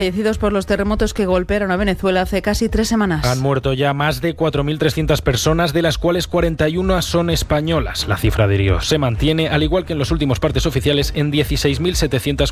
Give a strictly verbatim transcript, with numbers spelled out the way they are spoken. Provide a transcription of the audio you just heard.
Fallecidos por los terremotos que golpearon a Venezuela hace casi tres semanas. Han muerto ya más de cuatro mil trescientas personas, de las cuales cuarenta y una son españolas. La cifra de heridos se mantiene, al igual que en los últimos partes oficiales, en dieciséis mil setecientos